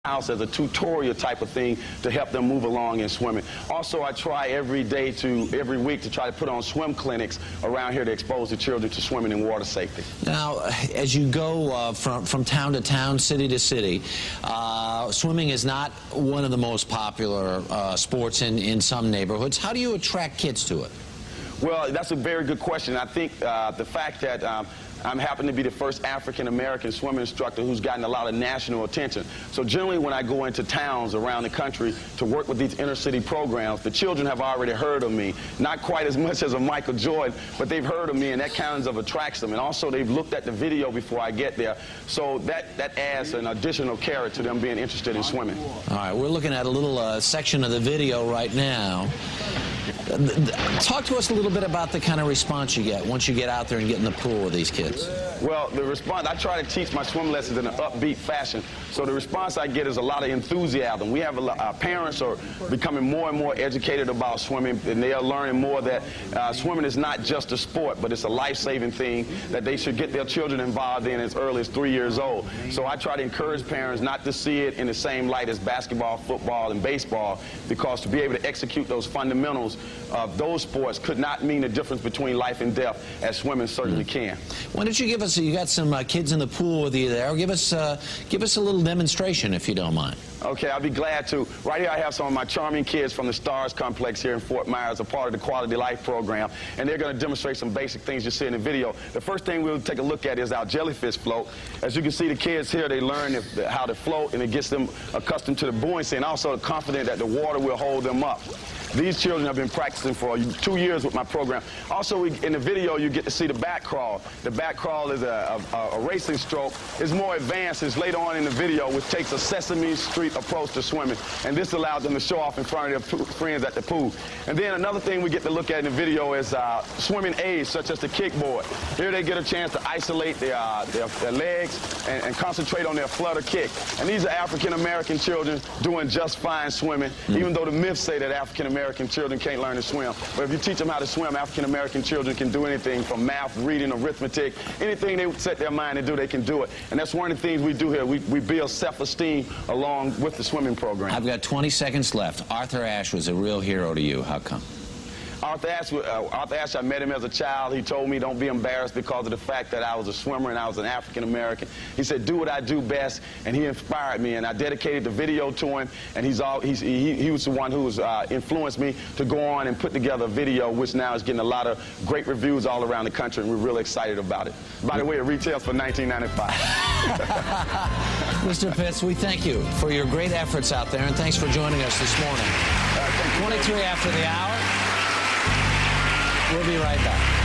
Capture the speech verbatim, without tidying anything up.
house as a tutorial type of thing to help them move along in swimming. Also, I try every day to, every week to try to put on swim clinics around here to expose the children to swimming and water safety. Now, as you go uh, from, from town to town, city to city, uh, swimming is not one of the most popular uh, sports in, in some neighborhoods. How do you attract kids to it? Well, that's a very good question. I think uh, the fact that um, I'm happen to be the first African-American swim instructor who's gotten a lot of national attention. So generally when I go into towns around the country to work with these inner-city programs, the children have already heard of me. Not quite as much as a Michael Jordan, but they've heard of me, and that kind of attracts them. And also they've looked at the video before I get there. So that, that adds an additional carrot to them being interested in swimming. All right, we're looking at a little uh, section of the video right now. Talk to us a little bit about the kind of response you get once you get out there and get in the pool with these kids. Well, the response, I try to teach my swim lessons in an upbeat fashion. So the response I get is a lot of enthusiasm. We have a lot, our parents are becoming more and more educated about swimming, and they are learning more that uh, swimming is not just a sport, but it's a life-saving thing that they should get their children involved in as early as three years old. So I try to encourage parents not to see it in the same light as basketball, football, and baseball, because to be able to execute those fundamentals of those sports could not mean the difference between life and death, as swimming certainly can. Why don't you give us, you got some uh, kids in the pool with you there, give us, uh, give us a little demonstration if you don't mind. Okay, I'll be glad to. Right here I have some of my charming kids from the Stars Complex here in Fort Myers, a part of the Quality Life program, and they're going to demonstrate some basic things you see in the video. The first thing we'll take a look at is our jellyfish float. As you can see, the kids here, they learn if, how to float, and it gets them accustomed to the buoyancy and also confident that the water will hold them up. These children have been practicing for two years with my program. Also, we, in the video, you get to see the back crawl. The back crawl is a, a, a racing stroke. It's more advanced. It's later on in the video, which takes a Sesame Street approach to swimming. And this allows them to show off in front of their friends at the pool. And then another thing we get to look at in the video is uh, swimming aids, such as the kickboard. Here they get a chance to isolate their, uh, their, their legs and, and concentrate on their flutter kick. And these are African-American children doing just fine swimming, mm. even though the myths say that African-American American children can't learn to swim. But if you teach them how to swim, African-American children can do anything from math, reading, arithmetic, anything they set their mind to do, they can do it. And that's one of the things we do here. We, we build self-esteem along with the swimming program. I've got twenty seconds left. Arthur Ashe was a real hero to you. How come? Arthur Ashe, uh, Arthur Ashe, I met him as a child. He told me don't be embarrassed because of the fact that I was a swimmer and I was an African-American. He said, do what I do best, and he inspired me, and I dedicated the video to him, and he's all, he's, he, he was the one who was, uh, influenced me to go on and put together a video, which now is getting a lot of great reviews all around the country, and we're really excited about it. By the way, it retails for nineteen ninety-five. Mister Pitts, we thank you for your great efforts out there, and thanks for joining us this morning. Uh, twenty-three after the hour. We'll be right back.